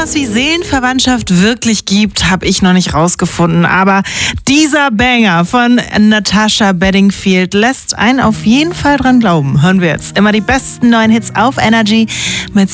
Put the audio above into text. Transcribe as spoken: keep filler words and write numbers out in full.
sowas wie Seelenverwandtschaft wirklich gibt, habe ich noch nicht rausgefunden. Aber dieser Banger von Natasha Bedingfield lässt einen auf jeden Fall dran glauben. Hören wir jetzt immer die besten neuen Hits auf Energy mit